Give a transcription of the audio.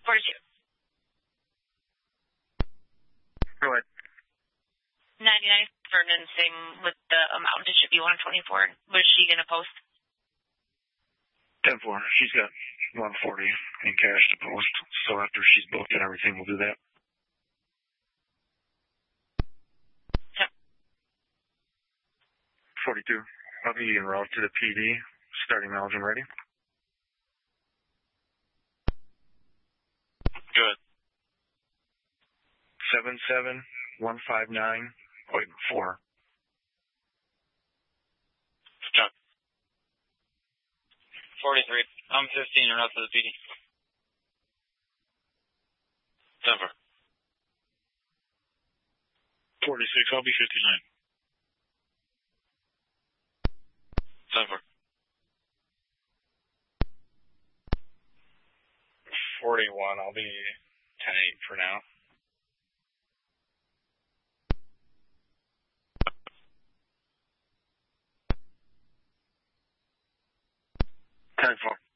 42. Go ahead. 99 Vernon, same with the amount. It should be 124. Was she going to post? 10-4. She's got 140 in cash to post. So after she's booked and everything, we'll do that. Yep. 42. I'll be en route to the PD. Starting mileage and ready. Good. 77159.4. Chuck. 43. I'm 15 and out to the PD. 10-4. 46. I'll be 59. 10-4. 41. I'll be 10-8 for now. 10-4.